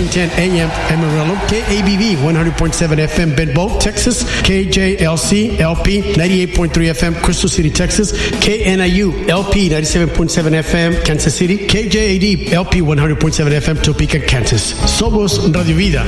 1310 AM Amarillo, KABV 100.7 FM Bend Boat, Texas, KJLC LP 98.3 FM Crystal City, Texas, KNIU LP 97.7 FM Kansas City, KJAD LP 100.7 FM Topeka, Kansas. Somos Radio Vida.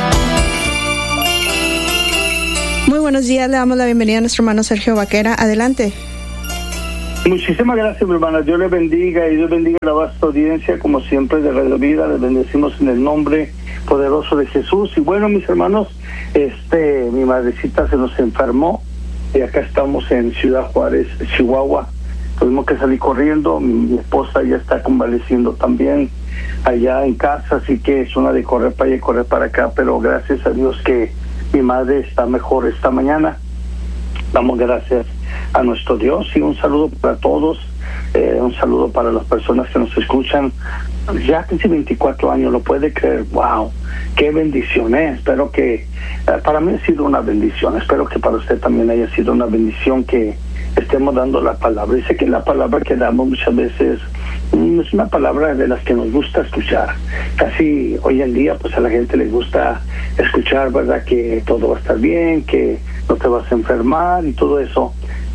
Muy buenos días, le damos la bienvenida a nuestro hermano Sergio Vaquera. Adelante. Muchísimas gracias, mi hermana. Dios le bendiga y Dios bendiga a la vasta audiencia, como siempre, de Radio Vida. Les bendecimos en el nombre poderoso de Jesús. Y bueno, mis hermanos, mi madrecita se nos enfermó y acá estamos en Ciudad Juárez, Chihuahua. Tuvimos que salir corriendo. Mi esposa ya está convaleciendo también allá en casa, así que es una de correr para allá y correr para acá, pero gracias a Dios que mi madre está mejor esta mañana. Damos gracias a nuestro Dios y un saludo para todos, un saludo para las personas que nos escuchan. Ya casi 24 años, lo puede creer. Wow, qué bendición, espero que para mí ha sido una bendición, espero que para usted también haya sido una bendición que estemos dando la palabra. Dice que la palabra que damos muchas veces es una palabra de las que nos gusta escuchar. Casi hoy en día pues a la gente le gusta escuchar, ¿verdad?, que todo va a estar bien, que no te vas a enfermar y todo eso.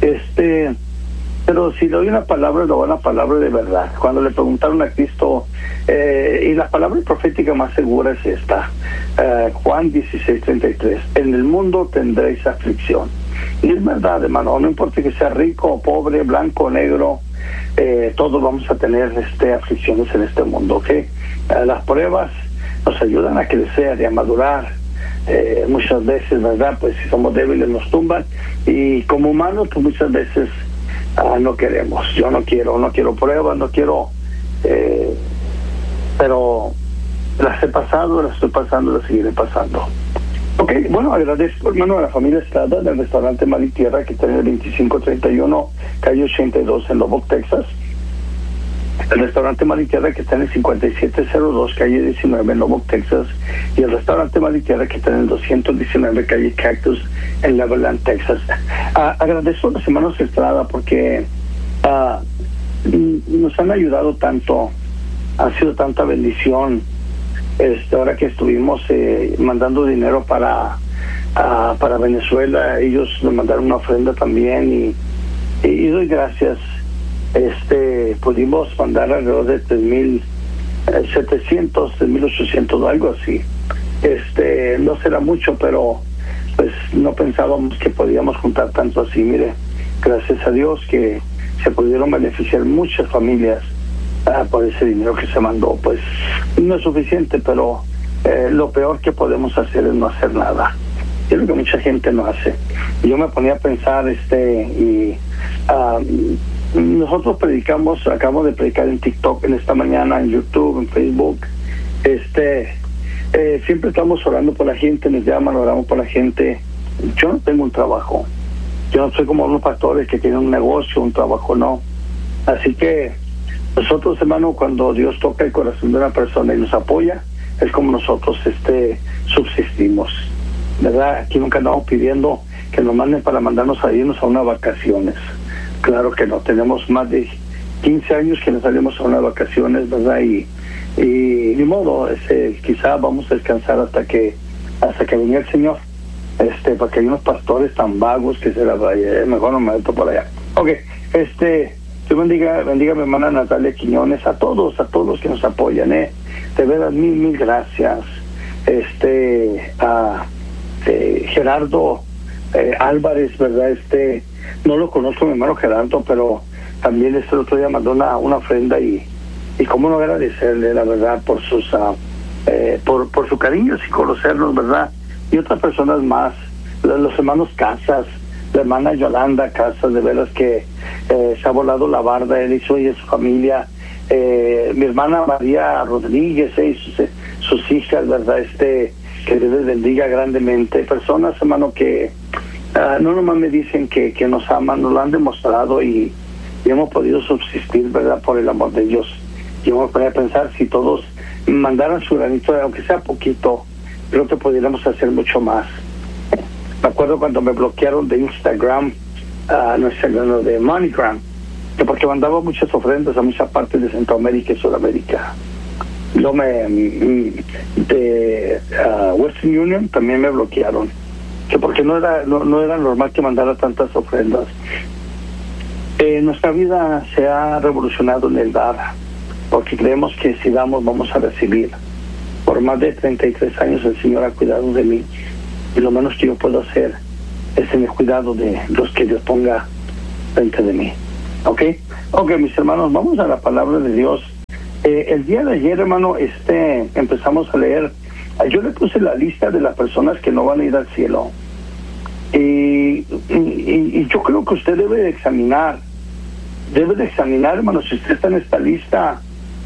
Pero si le doy una palabra, le doy una palabra de verdad. Cuando le preguntaron a Cristo, y la palabra profética más segura es esta, Juan 16:33, en el mundo tendréis aflicción. Y es verdad, hermano, no importa que sea rico o pobre, blanco o negro, todos vamos a tener aflicciones en este mundo, ¿ok? Las pruebas nos ayudan a crecer y a madurar. Muchas veces, ¿verdad?, pues si somos débiles nos tumban, y como humanos pues muchas veces no queremos. Yo no quiero pruebas, no quiero, pero las he pasado, las estoy pasando, las seguiré pasando. Ok, bueno, agradezco, hermano, a la familia Estrada del restaurante Mar y Tierra, que está en el 2531 calle 82 en Lubbock, Texas. El restaurante Mar y Tierra, que está en el 5702 calle 19 en Lubbock, Texas. Y el restaurante Mar y Tierra, que está en el 219 calle Cactus en Levelland, Texas. Agradezco a los hermanos Estrada porque nos han ayudado tanto, ha sido tanta bendición. Ahora que estuvimos mandando dinero para Venezuela, ellos nos mandaron una ofrenda también y doy gracias. Pudimos mandar alrededor de 3,700, 3,800, algo así. No será mucho, pero pues no pensábamos que podíamos juntar tanto así. Mire, gracias a Dios que se pudieron beneficiar muchas familias por ese dinero que se mandó. Pues no es suficiente, pero lo peor que podemos hacer es no hacer nada. Es lo que mucha gente no hace. Yo me ponía a pensar, nosotros predicamos, acabamos de predicar en TikTok en esta mañana, en YouTube, en Facebook. Siempre estamos orando por la gente, nos llaman, oramos por la gente. Yo no tengo un trabajo. Yo no soy como unos pastores que tienen un negocio, un trabajo, no. Así que nosotros, hermano, cuando Dios toca el corazón de una persona y nos apoya, es como nosotros subsistimos, ¿verdad? Aquí nunca andamos pidiendo que nos manden para mandarnos a irnos a unas vacaciones. Claro que no, tenemos más de 15 años que nos salimos a unas vacaciones, ¿verdad? Y ni modo, quizá vamos a descansar hasta que venga el Señor, porque hay unos pastores tan vagos que se la vaya, mejor no me meto por allá. Ok, Dios bendiga mi hermana Natalia Quiñones, a todos los que nos apoyan, de veras, mil gracias. A Gerardo Álvarez, ¿verdad? No lo conozco, mi hermano Gerardo, pero también el otro día mandó una ofrenda y cómo no agradecerle, la verdad, por sus por su cariño, sin conocernos, ¿verdad? Y otras personas más, los hermanos Casas, la hermana Yolanda Casas, de veras que se ha volado la barda, él y su familia, mi hermana María Rodríguez y sus hijas, ¿verdad? Que Dios les bendiga grandemente. Personas, hermano, que no nomás me dicen que nos aman, nos lo han demostrado y hemos podido subsistir, ¿verdad?, por el amor de Dios. Yo me ponía a pensar, si todos mandaran su granito, aunque sea poquito, creo que pudiéramos hacer mucho más. Me acuerdo cuando me bloquearon de Instagram, de MoneyGram, que porque mandaba muchas ofrendas a muchas partes de Centroamérica y Sudamérica. de Western Union también me bloquearon, que porque no era normal que mandara tantas ofrendas. Nuestra vida se ha revolucionado en el dar, porque creemos que si damos vamos a recibir. Por más de 33 años el Señor ha cuidado de mí, y lo menos que yo puedo hacer es en el cuidado de los que Dios ponga frente de mí. ¿Ok? Ok, mis hermanos, vamos a la palabra de Dios. El día de ayer, hermano, empezamos a leer. Yo le puse la lista de las personas que no van a ir al cielo. Y yo creo que usted debe de examinar, hermano, si usted está en esta lista.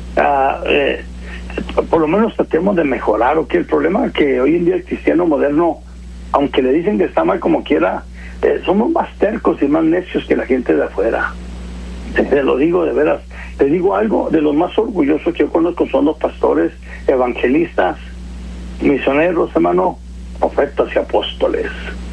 Por lo menos tratemos de mejorar, ¿ok? El problema es que hoy en día el cristiano moderno, aunque le dicen que está mal como quiera, somos más tercos y más necios que la gente de afuera. Te lo digo de veras. Te digo algo, de los más orgullosos que yo conozco son los pastores, evangelistas, misioneros, hermano, profetas y apóstoles.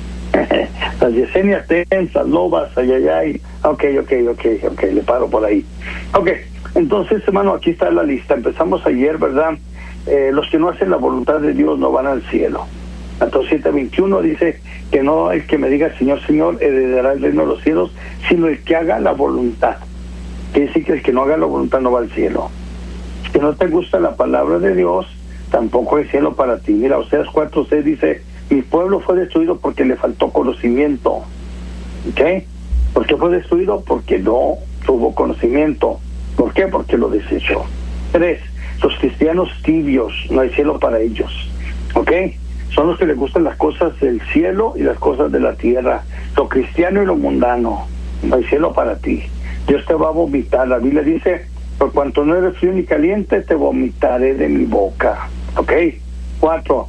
Las Yesenias tensas, lobas, ay. Ok, le paro por ahí. Ok, entonces, hermano, aquí está la lista. Empezamos ayer, ¿verdad? Los que no hacen la voluntad de Dios no van al cielo. Mateo 7:21 dice que no el que me diga Señor, Señor, heredará el reino de los cielos, sino el que haga la voluntad. Quiere decir que el que no haga la voluntad no va al cielo. Si no te gusta la palabra de Dios, tampoco hay cielo para ti. Mira, Oseas 4:6 dice, mi pueblo fue destruido porque le faltó conocimiento. ¿Ok? ¿Por qué fue destruido? Porque no tuvo conocimiento. ¿Por qué? Porque lo desechó. 3, los cristianos tibios, no hay cielo para ellos. ¿Ok? Son los que les gustan las cosas del cielo y las cosas de la tierra. Lo cristiano y lo mundano. No hay cielo para ti. Dios te va a vomitar. La Biblia dice, por cuanto no eres frío ni caliente, te vomitaré de mi boca. ¿Ok? 4,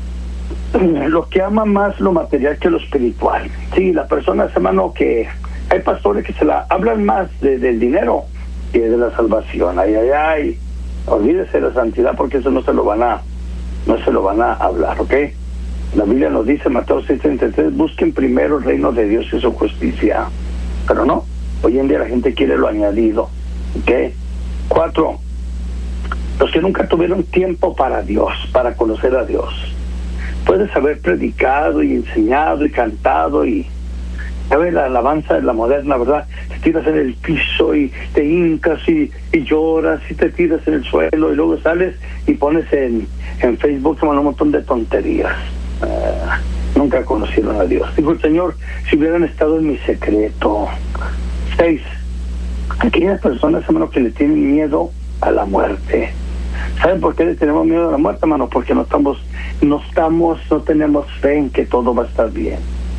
los que aman más lo material que lo espiritual. Sí, las personas, hermano, que hay pastores que se la hablan más del dinero que de la salvación. Ay. Olvídese de la santidad, porque eso no se lo van a hablar, ¿ok? La Biblia nos dice, Mateo 6:33, busquen primero el reino de Dios y su justicia. Pero no, hoy en día la gente quiere lo añadido, ¿ok? 4, los que nunca tuvieron tiempo para Dios, para conocer a Dios. Puedes haber predicado y enseñado y cantado y ¿sabes? La alabanza de la moderna, ¿verdad? Te tiras en el piso y te hincas y lloras y te tiras en el suelo y luego sales y pones en Facebook un montón de tonterías. Nunca conocieron a Dios. Dijo el Señor, si hubieran estado en mi secreto. 6, aquellas personas, hermano, que le tienen miedo a la muerte. ¿Saben por qué le tenemos miedo a la muerte, hermano? Porque no tenemos fe en que todo va a estar bien.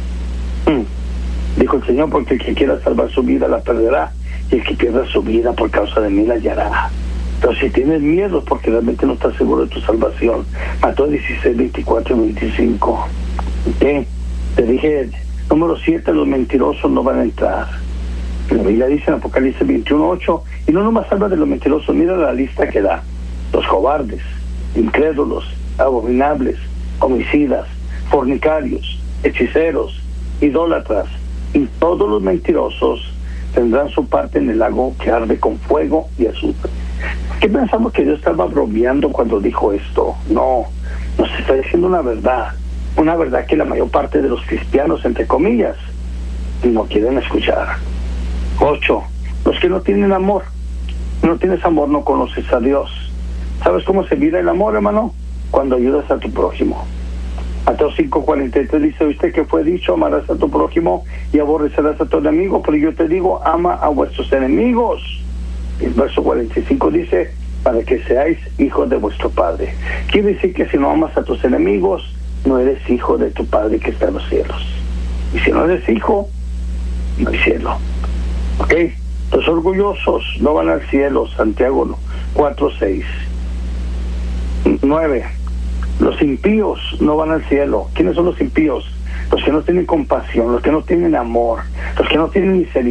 Dijo el Señor, porque el que quiera salvar su vida la perderá, y el que pierda su vida por causa de mí la hallará. Pero si tienes miedo es porque realmente no estás seguro de tu salvación. Mateo 16:24-25. ¿Okay? Te dije, número 7, los mentirosos no van a entrar. La Biblia dice en Apocalipsis 21:8, y no nomás habla de los mentirosos, mira la lista que da. Los cobardes, incrédulos, abominables, homicidas, fornicarios, hechiceros, idólatras, y todos los mentirosos tendrán su parte en el lago que arde con fuego y azufre. ¿Qué pensamos que Dios estaba bromeando cuando dijo esto? No, nos está diciendo una verdad que la mayor parte de los cristianos, entre comillas, no quieren escuchar. 8, los que no tienen amor. No tienes amor, no conoces a Dios. ¿Sabes cómo se mira el amor, hermano? Cuando ayudas a tu prójimo. Mateo 5:43 dice, ¿viste que fue dicho? Amarás a tu prójimo y aborrecerás a tu enemigo, pero yo te digo, ama a vuestros enemigos. El verso 45 dice, para que seáis hijos de vuestro Padre. Quiere decir que si no amas a tus enemigos, no eres hijo de tu Padre que está en los cielos. Y si no eres hijo, no hay cielo. ¿Ok? Los orgullosos no van al cielo. Santiago 4:6. 9. Los impíos no van al cielo. ¿Quiénes son los impíos? Los que no tienen compasión, los que no tienen amor, los que no tienen misericordia.